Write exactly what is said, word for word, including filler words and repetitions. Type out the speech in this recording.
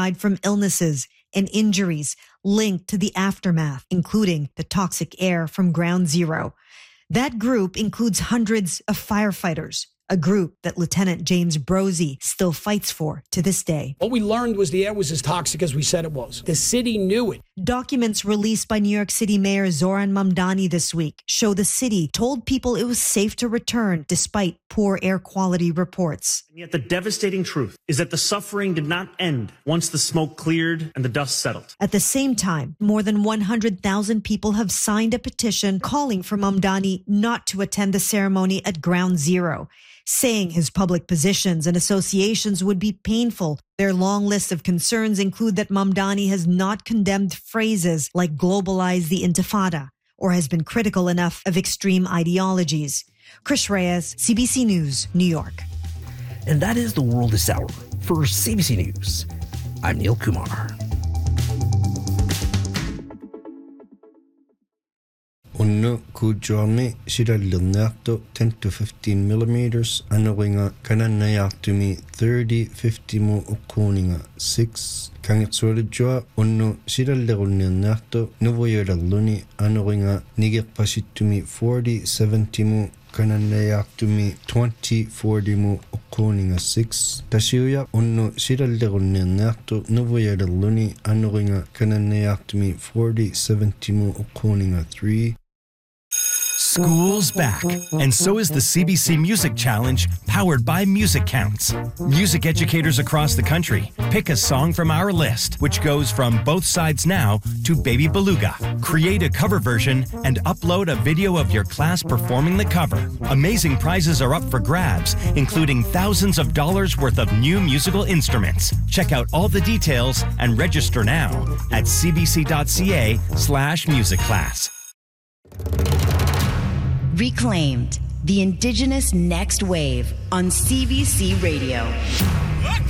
died from illnesses and injuries linked to the aftermath, including the toxic air from Ground Zero. That group includes hundreds of firefighters, a group that Lieutenant James Brozzi still fights for to this day. What we learned was the air was as toxic as we said it was. The city knew it. Documents released by New York City Mayor Zoran Mamdani this week show the city told people it was safe to return despite poor air quality reports. And yet the devastating truth is that the suffering did not end once the smoke cleared and the dust settled. At the same time, more than one hundred thousand people have signed a petition calling for Mamdani not to attend the ceremony at Ground Zero, saying his public positions and associations would be painful. Their long list of concerns include that Mamdani has not condemned phrases like globalize the intifada or has been critical enough of extreme ideologies. Chris Reyes, C B C News, New York. And that is the world this hour. For C B C News, I'm Neil Kumar. Unno kujoame shiralilnato ten to fifteen millimeters anoringa kananayartumi thirty fifty mo okoninga six kangitsualijua unno shirallerunirnato nuvoyalalluni anoringa nigerpasitumi forty seventy mo kananayartumi twenty forty mo okoninga six tashiuya unno shirallerunirnato nuvoyalalluni anoringa kananayartumi forty seventy mo okoninga three. School's back, and so is the C B C Music Challenge, powered by Music Counts. Music educators across the country pick a song from our list, which goes from Both Sides Now to Baby Beluga. Create a cover version and upload a video of your class performing the cover. Amazing prizes are up for grabs, including thousands of dollars worth of new musical instruments. Check out all the details and register now at cbc.ca slash music class. Reclaimed, the Indigenous Next Wave on C B C Radio.